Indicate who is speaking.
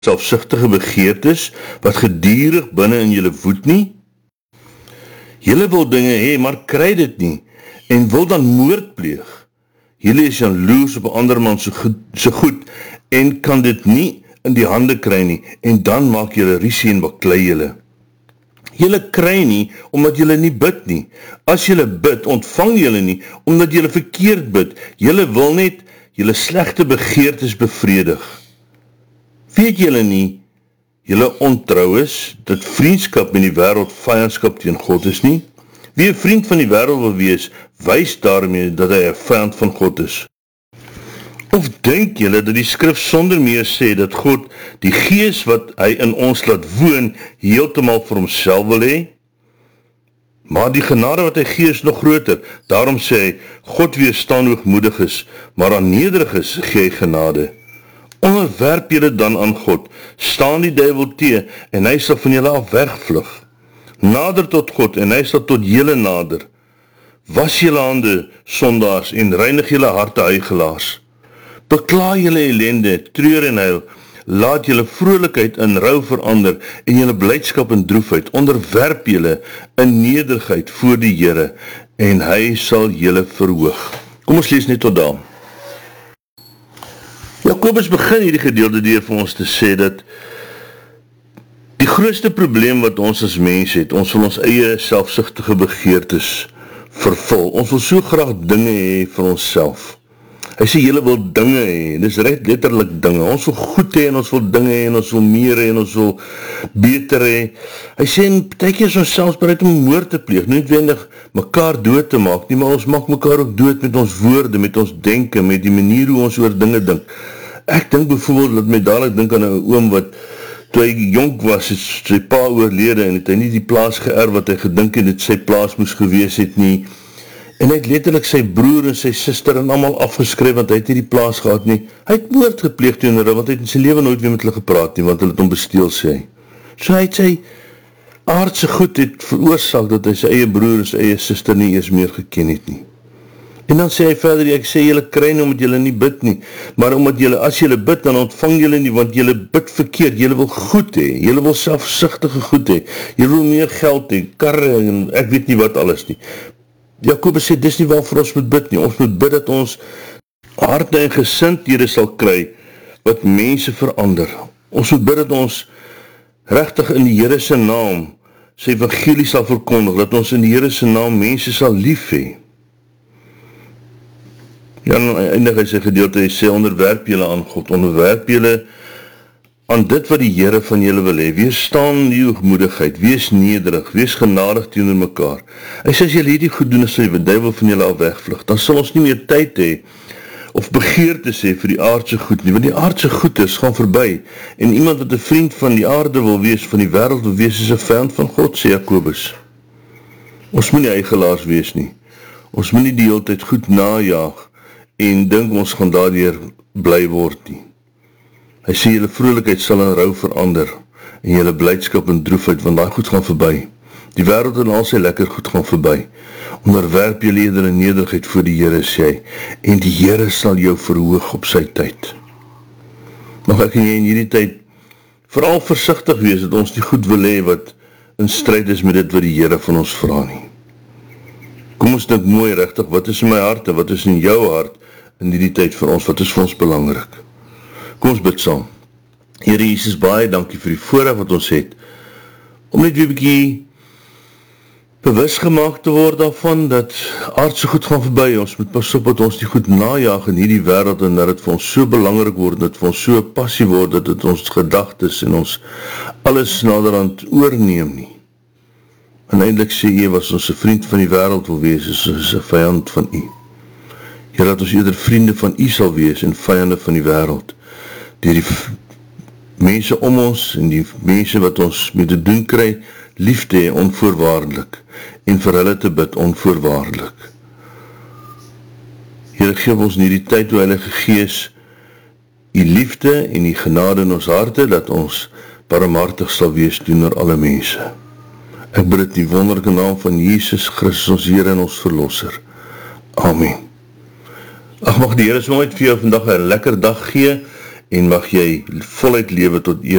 Speaker 1: selfsugtige begeertes, wat gedurig binne in julle woed nie? Julle wil dinge hê, maar kry dit nie, en wil dan moord pleeg. Julle is jaloers op 'n ander man so goed, en kan dit nie in die hande kry nie, en dan maak julle rusie en baklei julle. Julle kry nie, omdat julle nie bid nie. As julle bid, ontvang julle nie, omdat julle verkeerd bid. Julle wil net julle slegte begeertes bevredig. Weet julle nie, julle ontrou is, dat vriendskap met die wêreld vyandskap teen God is nie? Wie 'n vriend van die wêreld wil wees, wys daarmee dat hy 'n vyand van God is. Of dink julle dat die skrif sonder meer sê dat God die gees wat hy in ons laat woon, heeltemal vir homself wil hê? Maar die genade wat hy gee is nog groter. Daarom sê hy, God weerstaan hoogmoediges, maar aan nederiges gee hy genade. Onderwerp julle dan aan God, staan die duiwel te, en hy sal van julle af wegvlug. Nader tot God, en hy sal tot julle nader. Was julle hande, sondaars, en reinig julle harte huigelaars. Bekla julle ellende, treur en huil, laat julle vrolikheid in rou verander, en julle blydskap in droefheid, onderwerp julle in nederigheid voor die Here, en hy sal julle verhoog. Kom ons lees net tot daar. Jakobus begin hierdie gedeelte deur vir ons te sê dat die grootste probleem wat ons as mens het, ons wil ons eie selfsugtige begeertes vervul. Ons wil so graag dinge hê vir onsself. Hy sê, julle wil dinge hê, dis recht letterlik dinge. Ons wil goed hê, en ons wil dinge hê, en ons wil meer hê, en ons wil beter hê. Hy sê, en partykeer is ons selfs bereid om moord te pleeg, nie noodwendig mekaar dood te maak nie, maar ons maak mekaar ook dood met ons woorde, met ons denke, met die manier hoe ons oor dinge dink. Ek dink byvoorbeeld, dat my dadelijk dink aan 'n oom wat, toe hy jonk was, het sy pa oorlede, en het hy nie die plaas geërf wat hy gedink het, het sy plaas moes gewees het nie, en hy het letterlik sy broer en sy suster en allemaal afgeskryf, want hy het nie die plaas gehad nie. Hy het moord gepleeg teenoor hulle, want hy het in sy lewe nooit weer met hulle gepraat nie, want hulle het hom besteel, sê hy. So hy het sy aardse goed het veroorsaak, dat hy sy eie broer en sy eie suster nie eers meer geken het nie. En dan sê hy verder, ek sê, julle kry nie omdat julle nie bid nie, maar omdat julle, as julle bid, dan ontvang julle nie, want julle bid verkeerd, julle wil goed hê, julle wil selfsugtige goed hê, julle wil meer geld hê, karre, en ek weet nie wat alles nie. Jakobus sê, dis nie waarvoor ons moet bid nie, ons moet bid dat ons harte en gesindhede sal kry, wat mense verander. Ons moet bid dat ons regtig in die Here se naam, sy evangelie sal verkondig, dat ons in die Here se naam mense sal lief hê. Ja, en eindig hy sy gedeelte, hy sê, onderwerp julle aan God, onderwerp julle aan dit wat die Here van julle wil hê. Weerstaan die hoogmoedigheid, wees nederig, wees genadig teenoor mekaar. Hy sê, as julle hierdie goed doen, as die duiwel van julle al wegvlug, dan sal ons nie meer tyd hê, of begeertes hê vir die aardse goed nie, want die aardse goeders gaan verby, en iemand wat 'n vriend van die aarde wil wees, van die wêreld wil wees, is 'n vyand van God, sê Jakobus. Ons moet nie eigelaars wees nie. Ons moet nie die hele tyd goed najaag, en dink ons gaan daardeur bly word nie. Hy sê, julle vrolikheid sal in rou verander, en julle blydskap en droefheid, want daai goed gaan verby. Die wêreld en al sy lekker goed gaan verby. Onderwerp julle eerder in nederigheid voor die Here, sê hy, en die Here sal jou verhoog op sy tyd. Mag ek en jy in hierdie tyd veral versigtig wees, dat ons nie goed wil hê wat in stryd is met dit wat die Here van ons vra nie. Kom ons dink mooi regtig, wat is in my hart en wat is in jou hart in hierdie tyd vir ons, wat is vir ons belangrik? Kom ons bid saam. Here Jesus, baie dankie vir die voorreg wat ons het, om net weer 'n bietjie bewus gemaak te word daarvan, dat aardse goed gaan verby, ons moet pas op dat ons die goed najaag in hierdie wêreld, en dat het vir ons so belangrik word, dat vir ons so 'n passie word, dat het ons gedagtes en ons alles naderhand oorneem nie. En eintlik sê jy, was ons 'n vriend van die wêreld wil wees, is ons 'n vyand van U. Here, dat ons eerder vriende van U sal wees, en vyande van die wêreld, deur die mense om ons, en die mense wat ons mee te doen kry, lief te hê onvoorwaardelik, en vir hulle te bid onvoorwaardelik. Here, geef ons in hierdie tyd, o Heilige Gees, U liefde en U genade in ons harte, dat ons barmhartig sal wees teenoor alle mense. Ek bid dit in die wonderlike naam van Jesus Christus, ons Here en ons Verlosser. Amen. Ag, mag die Here sommer vir jou vandag 'n lekker dag gee, en mag jy voluit lewe tot eer